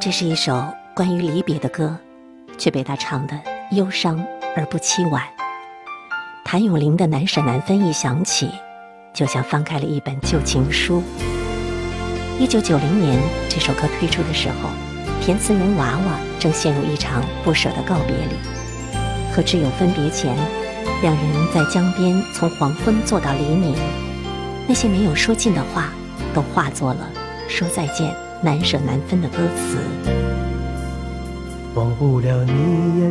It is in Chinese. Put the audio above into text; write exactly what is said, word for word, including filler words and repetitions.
这是一首关于离别的歌，却被他唱得忧伤而不凄婉。谭咏麟的难舍难分一响起，就像翻开了一本旧情书。一九九零年这首歌推出的时候，填词人娃娃正陷入一场不舍的告别里，和挚友分别前，两人在江边从黄昏坐到黎明，那些没有说尽的话都化作了说再见难舍难分的歌词。 忘不了你眼